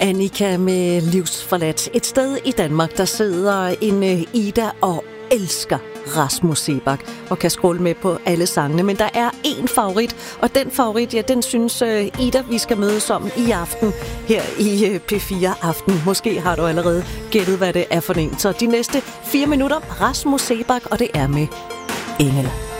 Annika med Livsforladt. Et sted i Danmark, der sidder en Ida og elsker Rasmus Seebach og kan scrolle med på alle sangene. Men der er én favorit, og den favorit, ja, den synes Ida, vi skal mødes om i aften her i P4 Aften. Måske har du allerede gættet, hvad det er for en. Så de næste 4 minutter, Rasmus Seebach, og det er med Engel.